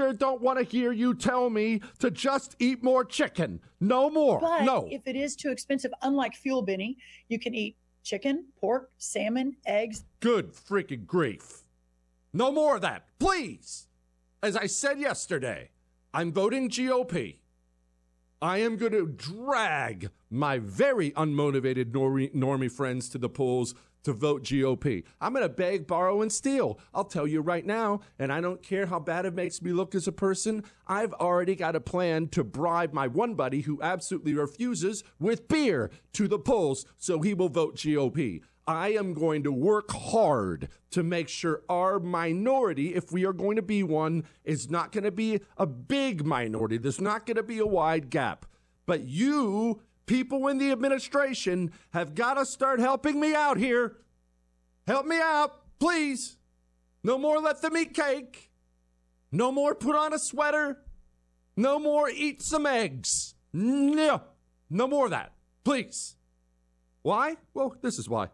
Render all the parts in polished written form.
longer don't want to hear you tell me to just eat more chicken. No more. But no. If it is too expensive, unlike fuel, Benny, you can eat chicken, pork, salmon, eggs. Good freaking grief. No more of that, please. As I said yesterday, I'm voting GOP. I am going to drag my very unmotivated normie friends to the polls to vote GOP. I'm going to beg, borrow, and steal. I'll tell you right now, and I don't care how bad it makes me look as a person, I've already got a plan to bribe my one buddy who absolutely refuses with beer to the polls so he will vote GOP. I am going to work hard to make sure our minority, if we are going to be one, is not going to be a big minority. There's not going to be a wide gap. But you, people in the administration, have got to start helping me out here. Help me out, please. No more let them eat cake. No more put on a sweater. No more eat some eggs. No more of that, please. Why? Well, this is why.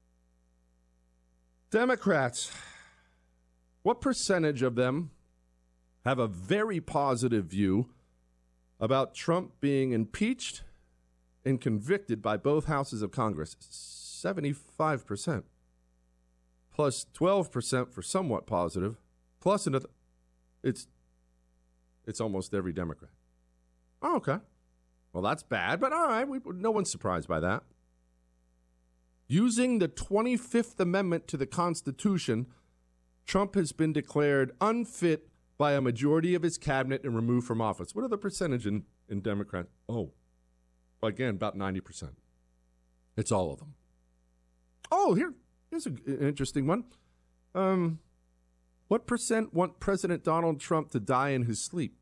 Democrats, what percentage of them have a very positive view about Trump being impeached and convicted by both houses of Congress? 75%. Plus 12% for somewhat positive. Plus another. It's almost every Democrat. Oh, okay. Well, that's bad, but all right. No one's surprised by that. Using the 25th Amendment to the Constitution, Trump has been declared unfit by a majority of his cabinet and removed from office. What are the percentage in Democrat? Oh, again, about 90%. It's all of them. Oh, here's an interesting one. What percent want President Donald Trump to die in his sleep?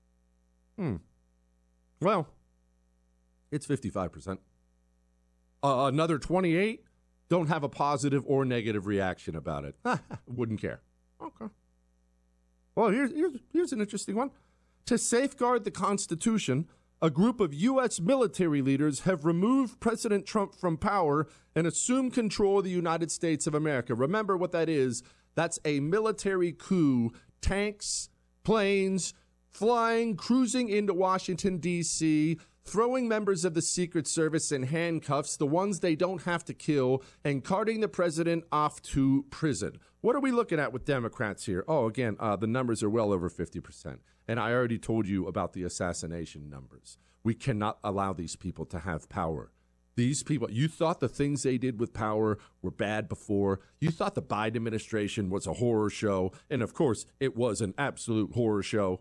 Well, it's 55%. Another 28 don't have a positive or negative reaction about it. Wouldn't care. Okay. Well, here's an interesting one. To safeguard the Constitution, a group of U.S. military leaders have removed President Trump from power and assumed control of the United States of America. Remember what that is. That's a military coup. Tanks, planes, flying, cruising into Washington, D.C., throwing members of the Secret Service in handcuffs, the ones they don't have to kill, and carting the president off to prison. What are we looking at with Democrats here? Oh, again, the numbers are well over 50%. And I already told you about the assassination numbers. We cannot allow these people to have power. These people, you thought the things they did with power were bad before. You thought the Biden administration was a horror show. And of course, it was an absolute horror show.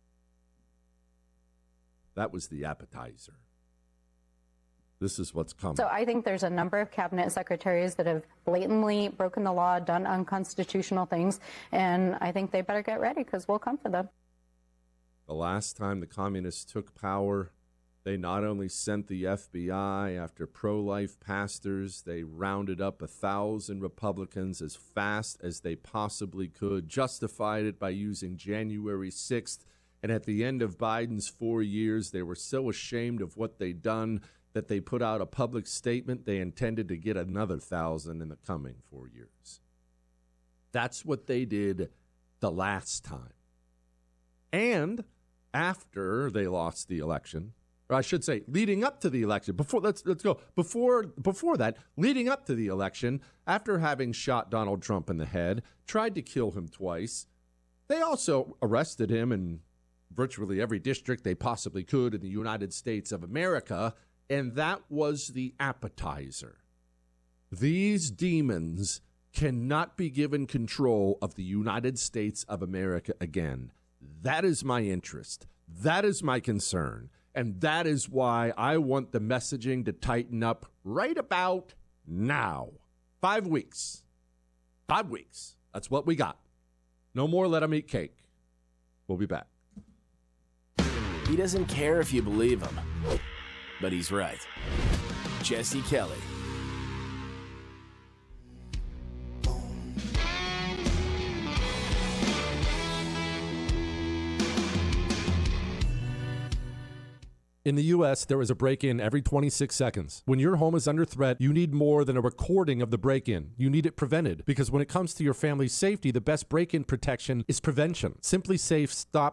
That was the appetizer. This is what's coming. So I think there's a number of cabinet secretaries that have blatantly broken the law, done unconstitutional things, and I think they better get ready because we'll come for them. The last time the communists took power, they not only sent the FBI after pro-life pastors, they rounded up 1,000 Republicans as fast as they possibly could, justified it by using January 6th. And at the end of Biden's 4 years, they were so ashamed of what they'd done that they put out a public statement they intended to get another 1,000 in the coming 4 years. That's what they did the last time. And after they lost the election, or I should say, leading up to the election, let's go. Before that, leading up to the election, after having shot Donald Trump in the head, tried to kill him twice, they also arrested him in virtually every district they possibly could in the United States of America, and that was the appetizer. These demons cannot be given control of the United States of America again. That is my interest. That is my concern. And that is why I want the messaging to tighten up right about now. 5 weeks. 5 weeks. That's what we got. No more let them eat cake. We'll be back. He doesn't care if you believe him, but he's right. Jesse Kelly. In the U.S., there is a break-in every 26 seconds. When your home is under threat, you need more than a recording of the break-in. You need it prevented, because when it comes to your family's safety, the best break-in protection is prevention. Simply Safe Stop